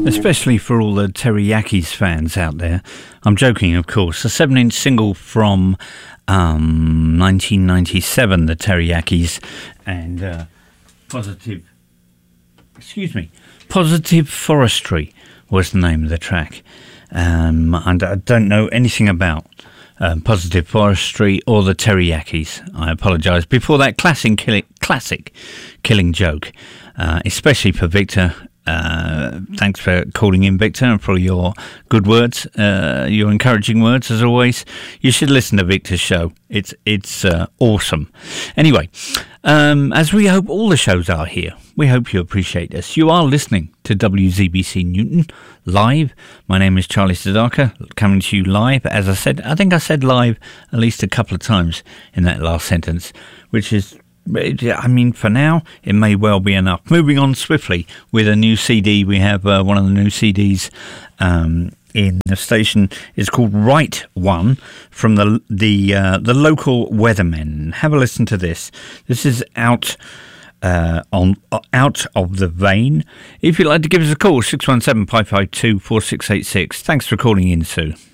Especially for all the Teriyakis fans out there. I'm joking, of course. A 7-inch single from 1997, the Teriyakis, and Positive Forestry was the name of the track. And I don't know anything about Positive Forestry or the Teriyakis. I apologise. Before that, classic Killing Joke, especially for Victor. Thanks for calling in, Victor, and for your good words, your encouraging words as always. You should listen to Victor's show. It's awesome. Anyway, as we hope all the shows are here, we hope you appreciate us. You are listening to WZBC Newton live. My name is Charlie Sedaka, coming to you live. As I said, I think I said live at least a couple of times in that last sentence, which is, I mean, for now, it may well be enough. Moving on swiftly with a new CD. We have one of the new CDs in the station. It's called Right One from the local Weathermen. Have a listen to this. This is out of the vein. If you'd like to give us a call, 617-552-4686. Thanks for calling in, Sue.